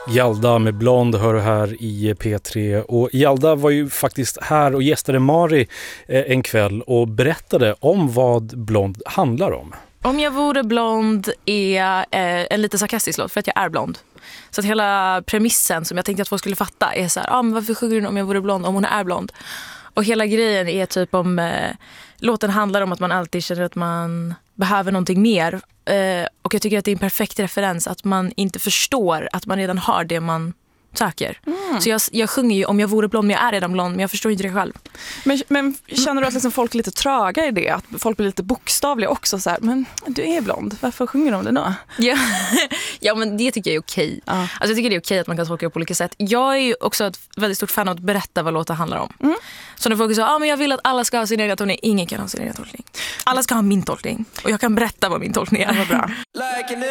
Hjalda med Blond hör du här i P3. Och Hjalda var ju faktiskt här och gästade Mari en kväll och berättade om vad Blond handlar om. Om jag vore blond är en lite sarkastisk låt för att jag är blond. Så att hela premissen som jag tänkte att folk skulle fatta är så här, men varför sjunger hon om jag vore blond om hon är blond? Och hela grejen är typ om låten handlar om att man alltid känner att man behöver någonting mer. Och jag tycker att det är en perfekt referens att man inte förstår att man redan har det man söker. Så jag sjunger ju om jag vore blond, men jag är redan blond, men jag förstår inte det själv. Men känner du att liksom folk är lite tröga i det? Att folk blir lite bokstavliga också så här, men du är blond, varför sjunger de det då? Ja, men det tycker jag är okej. Alltså jag tycker det är okej att man kan tolka det på olika sätt. Jag är ju också ett väldigt stort fan av att berätta vad låten handlar om. Så när folk säger, men jag vill att alla ska ha sin egen tolkning. Ingen kan ha sin egen tolkning. Alla ska ha min tolkning. Och jag kan berätta vad min tolkning är. Vad bra.